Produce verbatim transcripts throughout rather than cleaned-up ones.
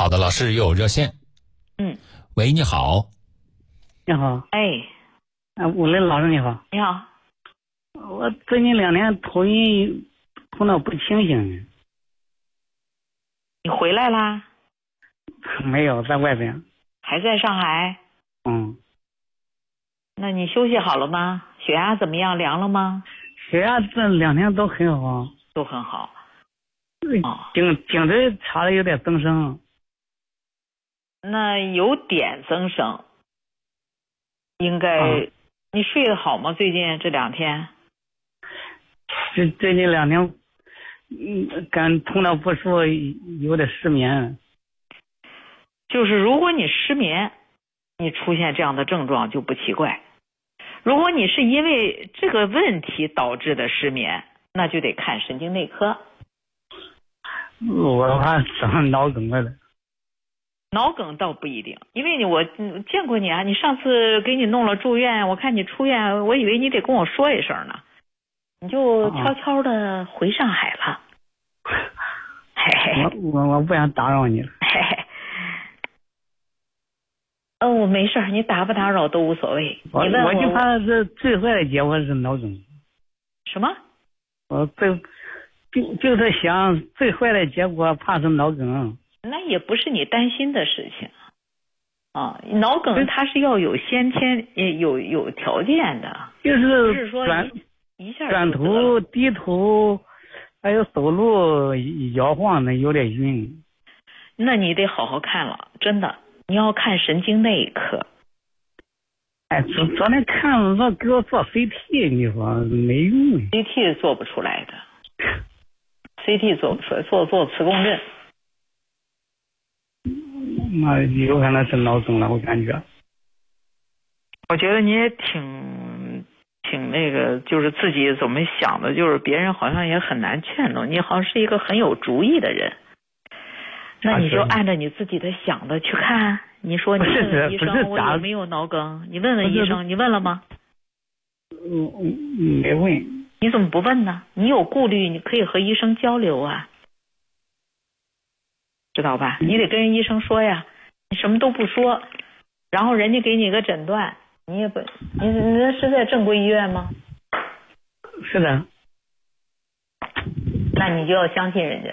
好的，老师有热线。 嗯， 喂，你好。 你好。 哎， 啊，武林老师你好。 你好。 我最近两天头晕，头脑不清醒。 你回来啦？ 没有，在外边。 还在上海？ 嗯。 那你休息好了吗？血压怎么样？量了吗？ 血压这两天都很好。 都很好。 哦。颈颈椎查的有点增生。 那有点增生。应该、啊、你睡得好吗？最近这两天？ 最最近两天，嗯，感头脑不舒服，有点失眠。 就是如果你失眠，你出现这样的症状就不奇怪。如果你是因为这个问题导致的失眠，那就得看神经内科。 我怕长脑梗了。 脑梗倒不一定，因为你我见过你啊，你上次给你弄了住院，我看你出院，我以为你得跟我说一声呢，你就悄悄的回上海了。嘿嘿我我我不想打扰你了。 嘿嘿。呃，我没事，你打不打扰都无所谓。 我你问我， 我就怕是最坏的结果是脑梗。 什么？ 我最就就是想最坏的结果怕是脑梗。 那也不是你担心的事情啊，脑梗它是要有先天有有条件的， 就是转一下转头低头，还有走路摇晃的有点晕。 那你得好好看了，真的，你要看神经内科。 哎，昨昨天看了说给我做 C T， 你说没用。 C T 做不出来的，C T 做不出来，做做磁共振。 那有可能是脑梗了，我感觉。 我觉得你也挺挺那个，就是自己怎么想的，就是别人好像也很难劝动你，好像是一个很有主意的人。那你就按照你自己的想的去看。你说你问问医生我有没有脑梗？你问问医生，你问了吗？ 嗯嗯，没问。 你怎么不问呢？你有顾虑，你可以和医生交流啊。知道吧？你得跟人医生说呀，你什么都不说，然后人家给你个诊断，你也不，你你是在正规医院吗？ 是的。 那你就要相信人家。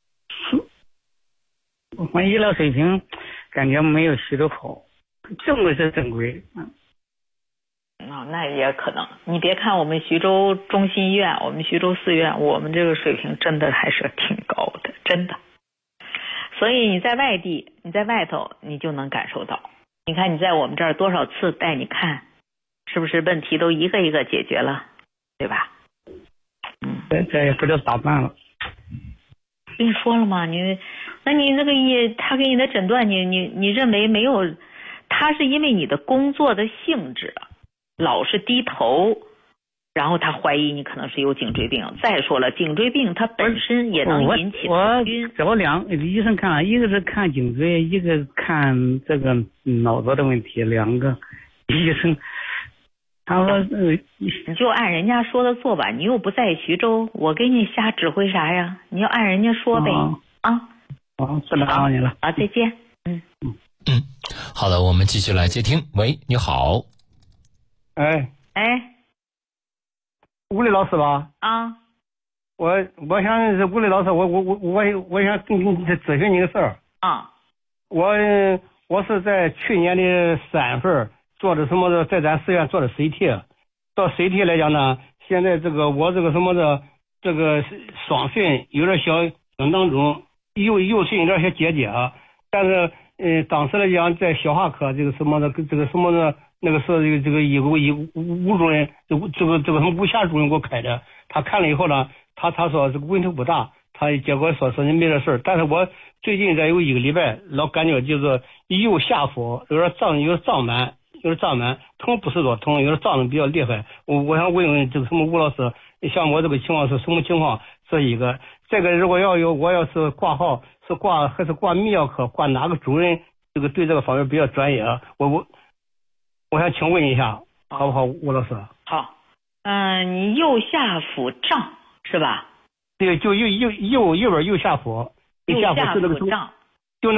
我医疗水平感觉没有徐州好，正规是正规。嗯。 哦，那也可能。你别看我们徐州中心医院，我们徐州四院，我们这个水平真的还是挺高的，真的。所以你在外地，你在外头，你就能感受到。你看你在我们这儿多少次带你看，是不是问题都一个一个解决了，对吧？嗯， 这这也不知道咋办了。 跟你说了吗？你，那你那个医，他给你的诊断，你你你认为没有？他是因为你的工作的性质，老是低头。然后他怀疑你可能是有颈椎病。再说了，颈椎病它本身也能引起头晕。 我找两医生看了，一个是看颈椎，一个看这个脑子的问题，两个医生。他说、呃、 你就按人家说的做吧，你又不在徐州，我给你瞎指挥啥呀？你要按人家说呗。哦、啊。 哦，不打扰你了。 啊，再见。嗯嗯嗯，好的，我们继续来接听。喂，你好。 哎。 哎。 物理老师吧？ 啊， 我我想是物理老师，我我我我我想跟你咨询你个事儿。 啊， 我我是在去年的三月份做的什么的，在咱寺院做的 C T， 到 C T 来讲呢，现在这个我这个什么的这个双肾有点小硬当中，右右肾有点小结节啊，但是呃当时来讲在消化科这个什么的这个什么的。那个是这个这个医医吴主任，这这个这个什么吴霞主任给我开的，他看了以后呢，他他说这个问题不大，他结果说说你没这事儿，但是我最近再有一个礼拜，老感觉就是右下腹有点胀，有点胀满，有点胀满，疼不是多疼，有点胀的比较厉害。我我想问问这个什么吴老师，像我这个情况是什么情况？这一个，这个如果要有我要是挂号，是挂还是挂泌尿科，挂哪个主任？这个对这个方面比较专业啊，我我。我想请问一下，好不好，吴老师？ 好，嗯、呃，你右下腹胀是吧？ 对，就右右右右边右下腹， 右下腹是那个胀